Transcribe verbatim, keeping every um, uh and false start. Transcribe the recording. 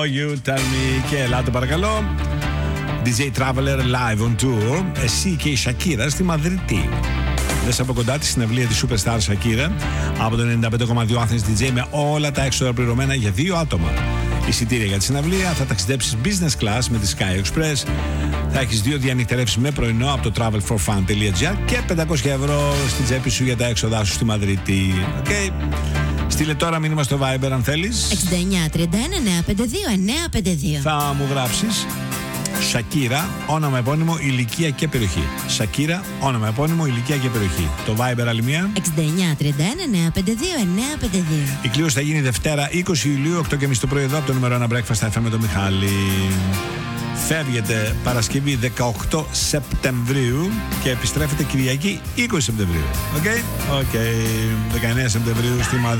You tell me και ελάτε παρακαλώ. ντι τζέι Traveler live on tour. Εσύ και η Shakira στη Μαδρίτη. Δες από κοντά τη συναυλία της Superstar Shakira από το ενενήντα πέντε κόμμα δύο Athens ντι τζέι με όλα τα έξοδα πληρωμένα για δύο άτομα. Εισιτήρια για τη συναυλία, θα ταξιδέψεις business class με τη Sky Express, θα έχεις δύο διανυκτερεύσεις με πρωινό από το travel for fun τελεία τζι άρ και πεντακόσια ευρώ στην τσέπη σου για τα έξοδά σου στη Μαδρίτη. Okay. Στείλε τώρα μήνυμα στο Viber αν θέλεις. εξήντα εννιά τριάντα ένα εννιακόσια πενήντα δύο εννιακόσια πενήντα δύο. Θα μου γράψεις Shakira, όνομα επώνυμο, ηλικία και περιοχή. Shakira, όνομα επώνυμο, ηλικία και περιοχή. Το Viber άλλη μία. εξήντα εννιά τριάντα ένα εννιακόσια πενήντα δύο εννιακόσια πενήντα δύο. Η κλήρωση θα γίνει Δευτέρα είκοσι Ιουλίου, οκτώ και μισή το πρωί εδώ από το νούμερο ένα Breakfast εφ εμ με τον Μιχάλη. Φεύγετε Παρασκευή δεκαοκτώ Σεπτεμβρίου και επιστρέφετε Κυριακή είκοσι Σεπτεμβρίου. Οκ, okay? okay. δεκαεννέα Σεπτεμβρίου στη Μαδρίτη.